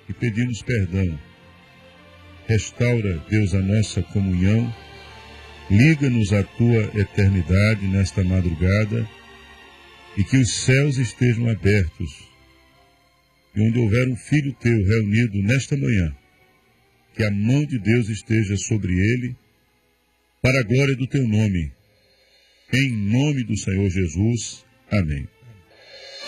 e pedimos perdão. Restaura, Deus, a nossa comunhão, liga-nos à tua eternidade nesta madrugada e que os céus estejam abertos. E onde houver um filho teu reunido nesta manhã, que a mão de Deus esteja sobre ele, para a glória do teu nome. Em nome do Senhor Jesus. Amém.